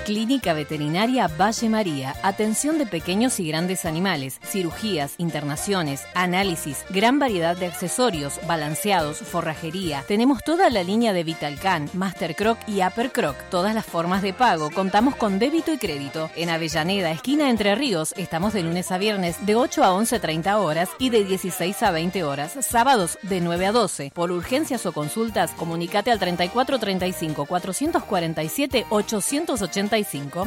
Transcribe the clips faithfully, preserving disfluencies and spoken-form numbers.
Clínica Veterinaria Valle María. Atención de pequeños y grandes animales, cirugías, internaciones, análisis, gran variedad de accesorios, balanceados, forrajería. Tenemos toda la línea de Vitalcan, Master Croc y Upper Croc. Todas las formas de pago. Contamos con débito y crédito. En Avellaneda, esquina Entre Ríos, estamos de lunes a viernes de ocho a once treinta horas y de dieciséis a veinte horas. Sábados de nueve a doce. Por urgencias o consultas, comunícate al treinta y cuatro treinta y cinco cuatrocientos cuarenta y siete ochocientos ochenta y cinco.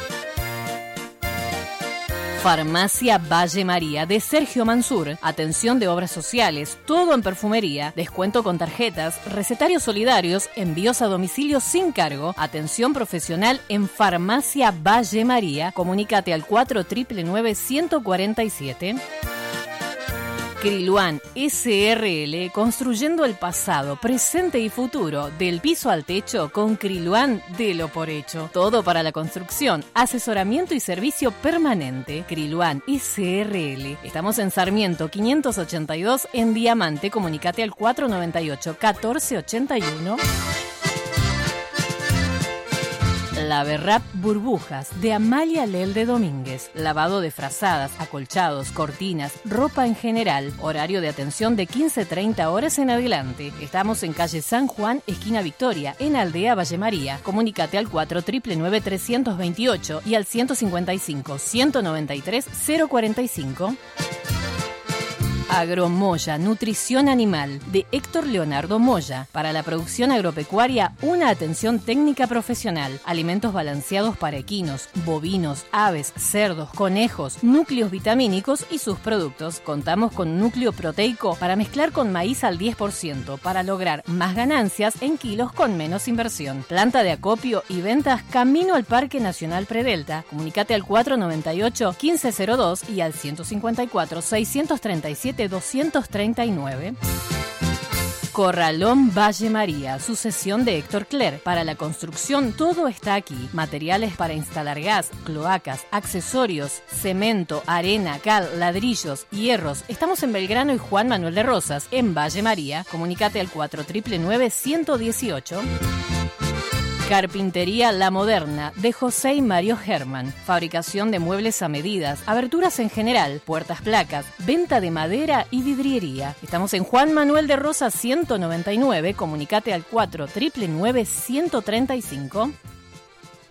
Farmacia Valle María de Sergio Mansur. Atención de obras sociales, todo en perfumería, descuento con tarjetas, recetarios solidarios, envíos a domicilio sin cargo. Atención profesional en Farmacia Valle María. Comunícate al cuatro nueve nueve nueve uno cuatro siete. Kriluan S R L, construyendo el pasado, presente y futuro, del piso al techo, con Kriluan de lo por hecho. Todo para la construcción, asesoramiento y servicio permanente. Kriluan S R L. Estamos en Sarmiento quinientos ochenta y dos, en Diamante. Comunicate al cuatro nueve ocho uno cuatro ocho uno. La Berrap Burbujas de Amalia Lelde Domínguez. Lavado de frazadas, acolchados, cortinas, ropa en general. Horario de atención de quince treinta horas en adelante. Estamos en calle San Juan, esquina Victoria, en Aldea Valle María. Comunícate al cuatro nueve nueve tres dos ocho y al ciento cincuenta y cinco, ciento noventa y tres, cero cuarenta y cinco. Agromoya, nutrición animal, de Héctor Leonardo Moya. Para la producción agropecuaria, una atención técnica profesional. Alimentos balanceados para equinos, bovinos, aves, cerdos, conejos, núcleos vitamínicos y sus productos. Contamos con núcleo proteico para mezclar con maíz al diez por ciento para lograr más ganancias en kilos con menos inversión. Planta de acopio y ventas camino al Parque Nacional Predelta. Comunicate al cuatro nueve ocho, uno cinco cero dos y al ciento cincuenta y cuatro, seiscientos treinta y siete, doscientos treinta y nueve. Corralón Valle María, sucesión de Héctor Cler. Para la construcción todo está aquí. Materiales para instalar gas, cloacas, accesorios, cemento, arena, cal, ladrillos, hierros. Estamos en Belgrano y Juan Manuel de Rosas, en Valle María. Comunícate al cuatro nueve nueve, uno uno ocho. Carpintería La Moderna, de José y Mario Herman. Fabricación de muebles a medidas, aberturas en general, puertas placas, venta de madera y vidriería. Estamos en Juan Manuel de Rosas ciento noventa y nueve. Comunicate al cuatro nueve nueve, uno tres cinco.